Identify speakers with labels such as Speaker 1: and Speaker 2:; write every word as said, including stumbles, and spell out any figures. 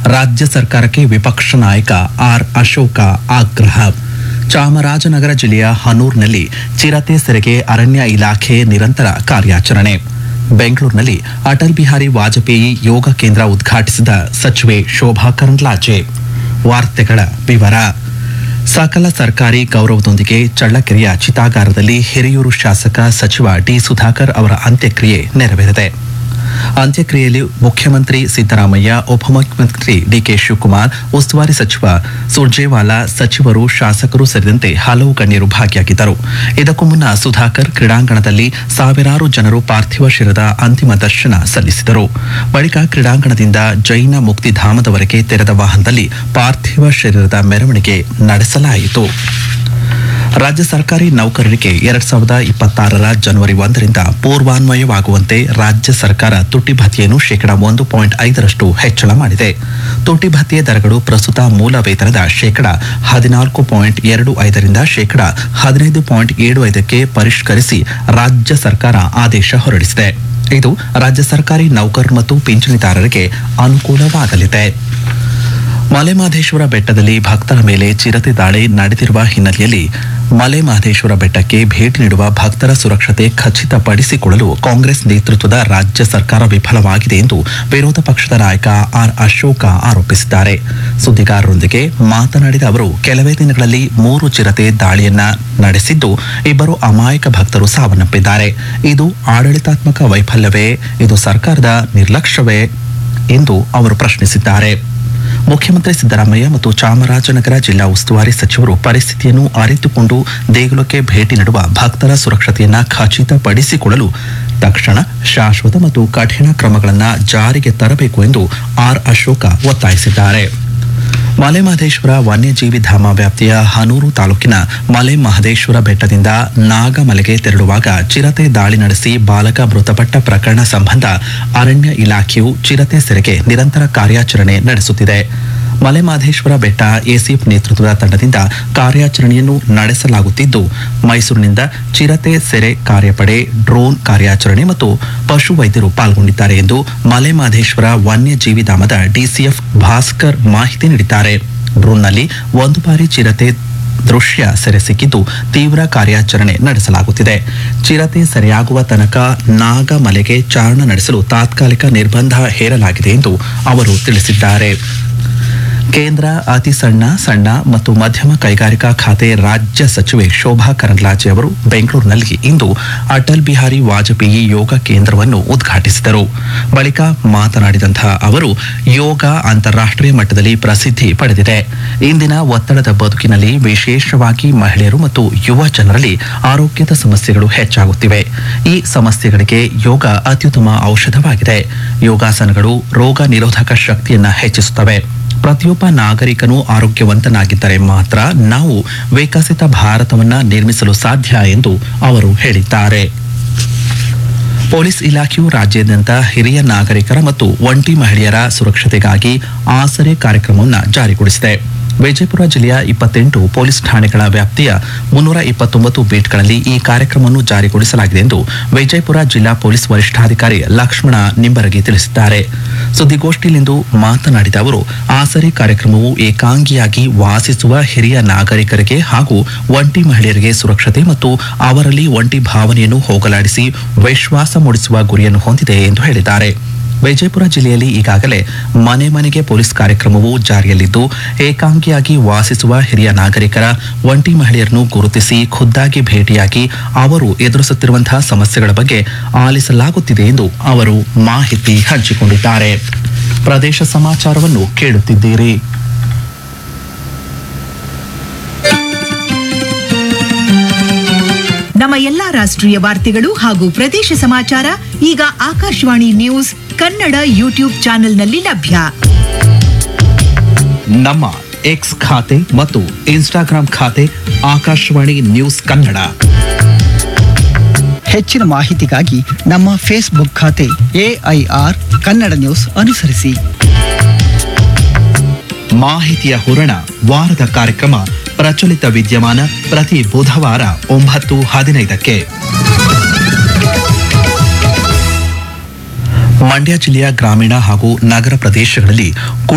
Speaker 1: ರಾಜ್ಯ ಸರ್ಕಾರಕ್ಕೆ ವಿಪಕ್ಷ ನಾಯಕ ಆರ್ ಅಶೋಕ ಆಗ್ರಹ. ಚಾಮರಾಜನಗರ ಜಿಲ್ಲೆಯ ಹನೂರ್ನಲ್ಲಿ ಚಿರತೆ ಸೆರೆಗೆ ಅರಣ್ಯ ಇಲಾಖೆ ನಿರಂತರ ಕಾರ್ಯಾಚರಣೆ. ಬೆಂಗಳೂರಿನಲ್ಲಿ ಅಟಲ್ ಬಿಹಾರಿ ವಾಜಪೇಯಿ ಯೋಗ ಕೇಂದ್ರ ಉದ್ಘಾಟಿಸಿದ ಸಚಿವೆ ಶೋಭಾ ಕರಂದ್ಲಾಜೆ. ವಾರ್ತೆಗಳ ವಿವರ. ಸಕಲ ಸರ್ಕಾರಿ ಗೌರವದೊಂದಿಗೆ ಚಳ್ಳಕೆರೆಯ ಚಿತಾಗಾರದಲ್ಲಿ ಹಿರಿಯೂರು ಶಾಸಕ ಸಚಿವ ಡಿ ಸುಧಾಕರ್ ಅವರ ಅಂತ್ಯಕ್ರಿಯೆ ನೆರವೇರಿದೆ. ಅಂತ್ಯಕ್ರಿಯೆಯಲ್ಲಿ ಮುಖ್ಯಮಂತ್ರಿ ಸಿದ್ದರಾಮಯ್ಯ, ಉಪಮುಖ್ಯಮಂತ್ರಿ ಡಿಕೆ ಶಿವಕುಮಾರ್, ಉಸ್ತುವಾರಿ ಸಚಿವ ಸುರ್ಜೇವಾಲಾ, ಸಚಿವರು, ಶಾಸಕರು ಸೇರಿದಂತೆ ಹಲವು ಗಣ್ಯರು ಭಾಗಿಯಾಗಿದ್ದರು. ಇದಕ್ಕೂ ಮುನ್ನ ಸುಧಾಕರ್ ಕ್ರೀಡಾಂಗಣದಲ್ಲಿ ಸಾವಿರಾರು ಜನರು ಪಾರ್ಥಿವ ಶರೀರದ ಅಂತಿಮ ದರ್ಶನ ಸಲ್ಲಿಸಿದರು. ಬಳಿಕ ಕ್ರೀಡಾಂಗಣದಿಂದ ಜೈನ ಮುಕ್ತಿಧಾಮದವರೆಗೆ ತೆರೆದ ವಾಹನದಲ್ಲಿ ಪಾರ್ಥಿವ ಶರೀರದ ಮೆರವಣಿಗೆ ನಡೆಸಲಾಯಿತು. ರಾಜ್ಯ ಸರ್ಕಾರಿ ನೌಕರರಿಗೆ ಎರಡ್ ಸಾವಿರದ ಇಪ್ಪತ್ತಾರರ ಜನವರಿ ಒಂದರಿಂದ ಪೂರ್ವಾನ್ವಯವಾಗುವಂತೆ ರಾಜ್ಯ ಸರ್ಕಾರ ತುಟ್ಟಿ ಭತ್ಯೆಯನ್ನು ಶೇಕಡಾ ಒಂದು ಪಾಯಿಂಟ್ ಐದರಷ್ಟು ಹೆಚ್ಚಳ ಮಾಡಿದೆ. ತುಟ್ಟಿ ಭತ್ಯೆ ದರಗಳು ಪ್ರಸ್ತುತ ಮೂಲ ವೇತನದ ಶೇಕಡಾ ಹದಿನಾಲ್ಕು ಪಾಯಿಂಟ್ ಎರಡು ಐದರಿಂದ ಶೇಕಡಾ ಹದಿನೈದು ಪಾಯಿಂಟ್ ಏಳು ಐದಕ್ಕೆ ಪರಿಷ್ಕರಿಸಿ ರಾಜ್ಯ ಸರ್ಕಾರ ಆದೇಶ ಹೊರಡಿಸಿದೆ. ಇದು ರಾಜ್ಯ ಸರ್ಕಾರಿ ನೌಕರರು ಮತ್ತು ಪಿಂಚಣಿದಾರರಿಗೆ ಅನುಕೂಲವಾಗಲಿದೆ. ಮಲೆಮಹದೇಶ್ವರ ಬೆಟ್ಟದಲ್ಲಿ ಭಕ್ತರ ಮೇಲೆ ಚಿರತೆ ದಾಳಿ ನಡೆದಿರುವ ಹಿನ್ನೆಲೆಯಲ್ಲಿ ಮಲೆಮಹದೇಶ್ವರ ಬೆಟ್ಟಕ್ಕೆ ಭೇಟಿ ನೀಡುವ ಭಕ್ತರ ಸುರಕ್ಷತೆ ಖಚಿತಪಡಿಸಿಕೊಳ್ಳಲು ಕಾಂಗ್ರೆಸ್ ನೇತೃತ್ವದ ರಾಜ್ಯ ಸರ್ಕಾರ ವಿಫಲವಾಗಿದೆ ಎಂದು ವಿರೋಧ ಪಕ್ಷದ ನಾಯಕ ಆರ್ ಅಶೋಕ ಆರೋಪಿಸಿದ್ದಾರೆ. ಸುದ್ದಿಗಾರರೊಂದಿಗೆ ಮಾತನಾಡಿದ ಅವರು, ಕೆಲವೇ ದಿನಗಳಲ್ಲಿ ಮೂರು ಚಿರತೆ ದಾಳಿಯನ್ನ ನಡೆಸಿದ್ದು ಇಬ್ಬರು ಅಮಾಯಕ ಭಕ್ತರು ಸಾವನ್ನಪ್ಪಿದ್ದಾರೆ. ಇದು ಆಡಳಿತಾತ್ಮಕ ವೈಫಲ್ಯವೇ? ಇದು ಸರ್ಕಾರದ ನಿರ್ಲಕ್ಷ್ಯವೇ ಎಂದು ಅವರು ಪ್ರಶ್ನಿಸಿದ್ದಾರೆ. ಮುಖ್ಯಮಂತ್ರಿ ಸಿದ್ದರಾಮಯ್ಯ ಮತ್ತು ಚಾಮರಾಜನಗರ ಜಿಲ್ಲಾ ಉಸ್ತುವಾರಿ ಸಚಿವರು ಪರಿಸ್ಥಿತಿಯನ್ನು ಅರಿತುಕೊಂಡು ದೇಗುಲಕ್ಕೆ ಭೇಟಿ ನೀಡುವ ಭಕ್ತರ ಸುರಕ್ಷತೆಯನ್ನು ಖಚಿತಪಡಿಸಿಕೊಳ್ಳಲು ತಕ್ಷಣ ಶಾಶ್ವತ ಮತ್ತು ಕಠಿಣ ಕ್ರಮಗಳನ್ನು ಜಾರಿಗೆ ತರಬೇಕು ಎಂದು ಆರ್ ಅಶೋಕ ಒತ್ತಾಯಿಸಿದ್ದಾರೆ. ಮಲೆಮಹದೇಶ್ವರ ವನ್ಯಜೀವಿ ಧಾಮ ವ್ಯಾಪ್ತಿಯ ಹನೂರು ತಾಲೂಕಿನ ಮಲೆಮಹದೇಶ್ವರ ಬೆಟ್ಟದಿಂದ ನಾಗಮಲೆಗೆ ತೆರಳುವಾಗ ಚಿರತೆ ದಾಳಿ ನಡೆಸಿ ಬಾಲಕ ಮೃತಪಟ್ಟ ಪ್ರಕರಣ ಸಂಬಂಧ ಅರಣ್ಯ ಇಲಾಖೆಯು ಚಿರತೆ ಸೆರೆಗೆ ನಿರಂತರ ಕಾರ್ಯಾಚರಣೆ ನಡೆಸುತ್ತಿದೆ. ಮಲೆಮಹದೇಶ್ವರ ಬೆಟ್ಟ ಎಸಿಎಫ್ ನೇತೃತ್ವದ ತಂಡದಿಂದ ಕಾರ್ಯಾಚರಣೆಯನ್ನು ನಡೆಸಲಾಗುತ್ತಿದ್ದು, ಮೈಸೂರಿನಿಂದ ಚಿರತೆ ಸೆರೆ ಕಾರ್ಯಪಡೆ, ಡ್ರೋನ್ ಕಾರ್ಯಾಚರಣೆ ಮತ್ತು ಪಶು ವೈದ್ಯರು ಪಾಲ್ಗೊಂಡಿದ್ದಾರೆ ಎಂದು ಮಲೆಮಹದೇಶ್ವರ ವನ್ಯಜೀವಿ ಧಾಮದ ಡಿಸಿಎಫ್ ಭಾಸ್ಕರ್ ಮಾಹಿತಿ ನೀಡಿದ್ದಾರೆ. ಡ್ರೋನ್ನಲ್ಲಿ ಒಂದು ಬಾರಿ ಚಿರತೆ ದೃಶ್ಯ ಸೆರೆ ಸಿಕ್ಕಿದ್ದು ತೀವ್ರ ಕಾರ್ಯಾಚರಣೆ ನಡೆಸಲಾಗುತ್ತಿದೆ. ಚಿರತೆ ಸೆರೆಯಾಗುವ ತನಕ ನಾಗಮಲೆಗೆ ಚಾರಣ ನಡೆಸಲು ತಾತ್ಕಾಲಿಕ ನಿರ್ಬಂಧ ಹೇರಲಾಗಿದೆ ಎಂದು ಅವರು ತಿಳಿಸಿದ್ದಾರೆ. ಕೇಂದ್ರ ಅತಿ ಸಣ್ಣ ಸಣ್ಣ ಮತ್ತು ಮಧ್ಯಮ ಕೈಗಾರಿಕಾ ಖಾತೆ ರಾಜ್ಯ ಸಚಿವೆ ಶೋಭಾ ಕರಂದ್ಲಾಜೆ ಅವರು ಬೆಂಗಳೂರಿನಲ್ಲಿ ಇಂದು ಅಟಲ್ ಬಿಹಾರಿ ವಾಜಪೇಯಿ ಯೋಗ ಕೇಂದ್ರವನ್ನು ಉದ್ಘಾಟಿಸಿದರು. ಬಳಿಕ ಮಾತನಾಡಿದಂತಹ ಅವರು, ಯೋಗ ಅಂತಾರಾಷ್ಟ್ರೀಯ ಮಟ್ಟದಲ್ಲಿ ಪ್ರಸಿದ್ಧಿ ಪಡೆದಿದೆ. ಇಂದಿನ ಒತ್ತಡದ ಬದುಕಿನಲ್ಲಿ ವಿಶೇಷವಾಗಿ ಮಹಿಳೆಯರು ಮತ್ತು ಯುವ ಜನರಲ್ಲಿ ಆರೋಗ್ಯದ ಸಮಸ್ಯೆಗಳು ಹೆಚ್ಚಾಗುತ್ತಿವೆ. ಈ ಸಮಸ್ಯೆಗಳಿಗೆ ಯೋಗ ಅತ್ಯುತ್ತಮ ಔಷಧವಾಗಿದೆ. ಯೋಗಾಸನಗಳು ರೋಗ ನಿರೋಧಕ ಶಕ್ತಿಯನ್ನು ಹೆಚ್ಚಿಸುತ್ತವೆ. ಪ್ರತಿಯೊಬ್ಬ ನಾಗರಿಕನು ಆರೋಗ್ಯವಂತನಾಗಿದ್ದರೆ ಮಾತ್ರ ನಾವು ವಿಕಸಿತ ಭಾರತವನ್ನ ನಿರ್ಮಿಸಲು ಸಾಧ್ಯ ಎಂದು ಅವರು ಹೇಳಿದ್ದಾರೆ. ಪೊಲೀಸ್ ಇಲಾಖೆಯು ರಾಜ್ಯಾದ್ಯಂತ ಹಿರಿಯ ನಾಗರಿಕರ ಮತ್ತು ಒಂಟಿ ಮಹಿಳೆಯರ ಸುರಕ್ಷತೆಗಾಗಿ ಆಸರೆ ಕಾರ್ಯಕ್ರಮವನ್ನು ಜಾರಿಗೊಳಿಸಿದೆ. ವಿಜಯಪುರ ಜಿಲ್ಲೆಯ ಇಪ್ಪತ್ತೆಂಟು ಪೊಲೀಸ್ ಠಾಣೆಗಳ ವ್ಯಾಪ್ತಿಯ ಮುನ್ನೂರ ಇಪ್ಪತ್ತೊಂಬತ್ತು ಬೀಟ್ಗಳಲ್ಲಿ ಈ ಕಾರ್ಯಕ್ರಮವನ್ನು ಜಾರಿಗೊಳಿಸಲಾಗಿದೆ ಎಂದು ವಿಜಯಪುರ ಜಿಲ್ಲಾ ಪೊಲೀಸ್ ವರಿಷ್ಠಾಧಿಕಾರಿ ಲಕ್ಷ್ಮಣ ನಿಂಬರಗಿ ತಿಳಿಸಿದ್ದಾರೆ. ಸುದ್ದಿಗೋಷ್ಠಿಯಲ್ಲಿಂದು ಮಾತನಾಡಿದ ಅವರು, ಆಸರೆ ಕಾರ್ಯಕ್ರಮವು ಏಕಾಂಗಿಯಾಗಿ ವಾಸಿಸುವ ಹಿರಿಯ ನಾಗರಿಕರಿಗೆ ಹಾಗೂ ಒಂಟಿ ಮಹಿಳೆಯರಿಗೆ ಸುರಕ್ಷತೆ ಮತ್ತು ಅವರಲ್ಲಿ ಒಂಟಿ ಭಾವನೆಯನ್ನು ಹೋಗಲಾಡಿಸಿ ವಿಶ್ವಾಸ ಮೂಡಿಸುವ ಗುರಿಯನ್ನು ಹೊಂದಿದೆ ಎಂದು ಹೇಳಿದ್ದಾರೆ. ವಿಜಯಪುರ ಜಿಲ್ಲೆಯಲ್ಲಿ ಈಗಾಗಲೇ ಮನೆ ಮನೆಗೆ ಪೊಲೀಸ್ ಕಾರ್ಯಕ್ರಮವು ಜಾರಿಯಲ್ಲಿದ್ದು, ಏಕಾಂಗಿಯಾಗಿ ವಾಸಿಸುವ ಹಿರಿಯ ನಾಗರಿಕರ ಒಂಟಿ ಮಹಿಳೆಯರನ್ನು ಗುರುತಿಸಿ ಖುದ್ದಾಗಿ ಭೇಟಿಯಾಗಿ ಅವರು ಎದುರಿಸುತ್ತಿರುವಂತಹ ಸಮಸ್ಯೆಗಳ ಬಗ್ಗೆ ಆಲಿಸಲಾಗುತ್ತಿದೆ ಎಂದು ಅವರು ಮಾಹಿತಿ ಹಂಚಿಕೊಂಡಿದ್ದಾರೆ. ಪ್ರದೇಶ ಸಮಾಚಾರವನ್ನು ಕೇಳುತ್ತಿದ್ದೀರಿ.
Speaker 2: ನಮ್ಮ ಎಲ್ಲಾ ರಾಷ್ಟ್ರೀಯ ವಾರ್ತೆಗಳು ಹಾಗೂ ಪ್ರದೇಶ ಸಮಾಚಾರ ಈಗ ಆಕಾಶವಾಣಿ ನ್ಯೂಸ್ ಕನ್ನಡ ಯೂಟ್ಯೂಬ್ ಚಾನೆಲ್ನಲ್ಲಿ ಲಭ್ಯ.
Speaker 1: ನಮ್ಮ ಎಕ್ಸ್ ಖಾತೆ ಮತ್ತು ಇನ್ಸ್ಟಾಗ್ರಾಂ ಖಾತೆ ಆಕಾಶವಾಣಿ ನ್ಯೂಸ್ ಕನ್ನಡ.
Speaker 3: ಹೆಚ್ಚಿನ ಮಾಹಿತಿಗಾಗಿ ನಮ್ಮ ಫೇಸ್ಬುಕ್ ಖಾತೆ ಎಐಆರ್ ಕನ್ನಡ ನ್ಯೂಸ್ ಅನುಸರಿಸಿ.
Speaker 1: ಮಾಹಿತಿಯ ಹೂರಣ ವಾರದ ಕಾರ್ಯಕ್ರಮ ಪ್ರಚಲಿತ ವಿದ್ಯಮಾನ ಪ್ರತಿ ಬುಧವಾರ ಒಂಬತ್ತು ಹದಿನೈದಕ್ಕೆ. ಮಂಡ್ಯ ಜಿಲ್ಲೆಯ ಗ್ರಾಮೀಣ ಹಾಗೂ ನಗರ ಪ್ರದೇಶಗಳಲ್ಲಿ